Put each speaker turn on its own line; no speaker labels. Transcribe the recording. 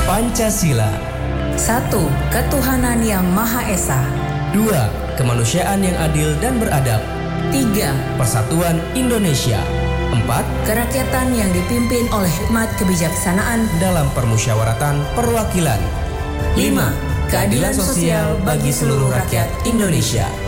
Pancasila.
1. Ketuhanan Yang Maha Esa.
2. Kemanusiaan yang adil dan beradab.
3.
Persatuan Indonesia. 4.
Kerakyatan yang dipimpin oleh hikmat kebijaksanaan
dalam permusyawaratan perwakilan.
5. Keadilan sosial bagi seluruh rakyat Indonesia.